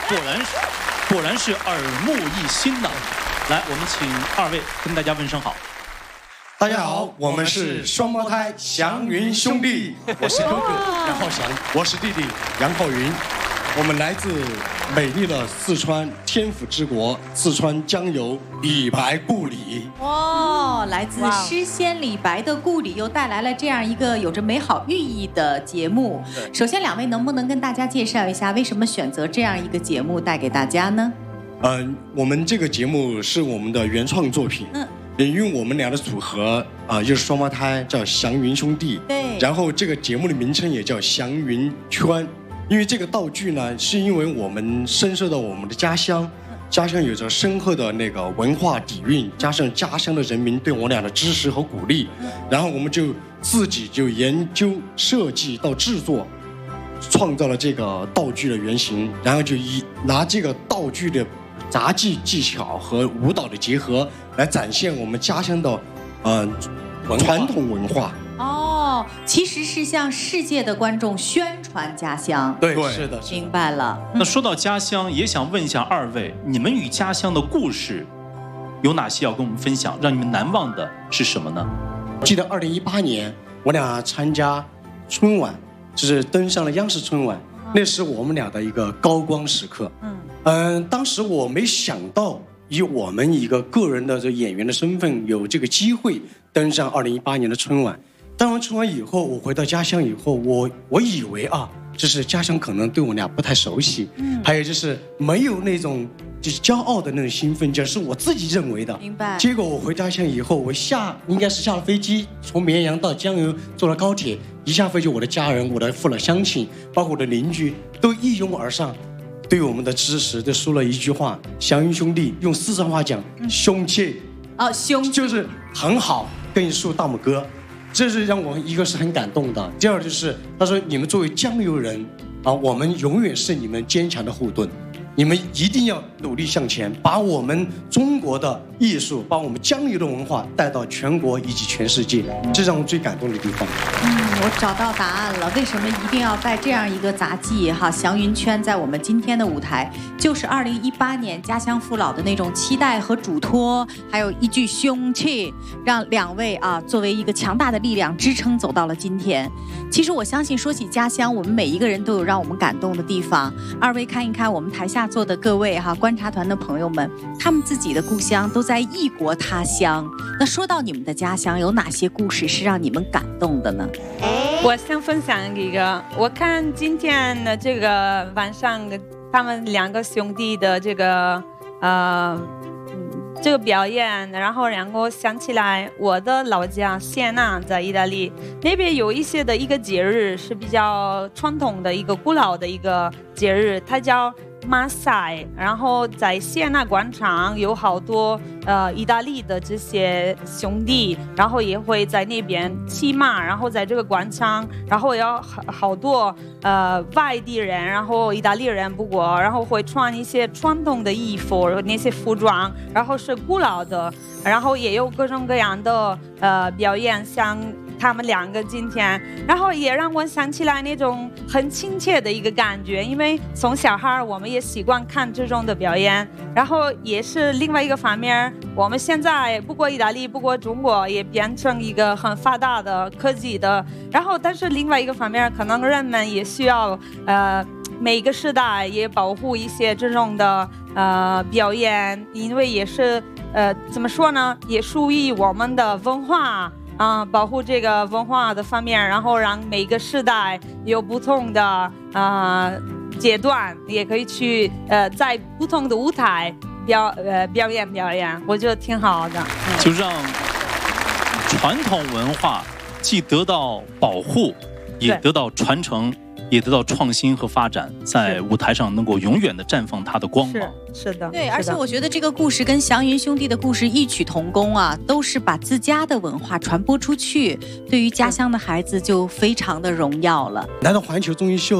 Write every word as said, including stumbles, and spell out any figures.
果然是，果然是耳目一新呐！来，我们请二位跟大家问声好。 大家好，我们是双胞胎祥云兄弟，我是哥哥杨浩翔，我是弟弟杨浩云，我们来自美丽的四川天府之国，四川江油李白故里。 哇，来自诗仙李白的故里，又带来了这样一个有着美好寓意的节目。首先，两位能不能跟大家介绍一下，为什么选择这样一个节目带给大家呢？ 嗯、呃，我们这个节目是我们的原创作品。嗯。因为我们俩的组合啊、呃，又是双胞胎，叫祥云兄弟。 对。 然后这个节目的名称也叫祥云圈，因为这个道具呢，是因为我们深受到我们的家乡，家乡有着深厚的那个文化底蕴，加上家乡的人民对我俩的支持和鼓励，然后我们就自己就研究设计到制作，创造了这个道具的原型，然后就以拿这个道具的杂技技巧和舞蹈的结合，来展现我们家乡的，呃，传统文化。 哦，其实是向世界的观众宣传家乡。 对，是的， 明白了。 那说到家乡，也想问一下二位，你们与家乡的故事有哪些要跟我们分享？让你们难忘的是什么呢？ 记得二零一八年，我俩参加春晚，就是登上了央视春晚，那是我们俩的一个高光时刻。嗯。嗯、呃，当时我没想到，以我们一个个人的这演员的身份，有这个机会登上二零一八年的春晚。登完春晚以后，我回到家乡以后，我我以为啊，就是家乡可能对我俩不太熟悉，嗯，还有就是没有那种就是骄傲的那种兴奋劲，是我自己认为的。 明白。 结果我回家乡以后，我下应该是下了飞机，从绵阳到江油，坐了高铁，一下飞机，我的家人、我的父老乡亲，包括我的邻居，都一拥而上。对我们的支持，就说了一句话：“祥云兄弟，用四川话讲，凶气哦，凶就是很好，跟你竖大拇哥。”这是让我一个是很感动的。第二就是他说：“你们作为江油人啊，我们永远是你们坚强的后盾，你们一定要努力向前，把我们中国的艺术，把我们江油的文化带到全国以及全世界。”这让我最感动的地方。 嗯，我找到答案了，为什么一定要带这样一个杂技哈？祥云圈在我们今天的舞台，就是二零一八年家乡父老的那种期待和嘱托，还有一句凶气，让两位啊作为一个强大的力量支撑走到了今天。其实我相信，说起家乡，我们每一个人都有让我们感动的地方。二位看一看我们台下坐的各位哈，观察团的朋友们，他们自己的故乡都在异国他乡。那说到你们的家乡，有哪些故事是让你们感动的呢？ 我想分享一个，我看今天的这个晚上，他们两个兄弟的这个呃这个表演，然后让我想起来我的老家西安纳，在意大利那边有一些的一个节日是比较传统的一个古老的一个节日，它叫马赛，然后在西安纳广场有好多呃意大利的这些兄弟，然后也会在那边骑马，然后在这个广场，然后有好好多呃外地人，然后意大利人，不过然后会穿一些传统的衣服，那些服装，然后是古老的，然后也有各种各样的呃表演，像他们两个今天，然后也让我想起来那种很亲切的一个感觉，因为从小孩我们也习惯看这种的表演，然后也是另外一个方面，我们现在不过意大利，不过中国也变成一个很发达的科技的，然后但是另外一个方面，可能人们也需要呃每个时代也保护一些这种的呃表演，因为也是呃怎么说呢，也属于我们的文化。啊、呃，保护这个文化的方面，然后让每个时代有不同的呃阶段，也可以去呃在不同的舞台表呃表演表演，我觉得挺好的。嗯、 就让传统文化既得到保护，也得到传承，也得到创新和发展，在舞台上能够永远的绽放它的光芒。 是的， 对，而且我觉得这个故事跟祥云兄弟的故事异曲同工啊，都是把自家的文化传播出去，对于家乡的孩子就非常的荣耀了。 来到环球综艺秀。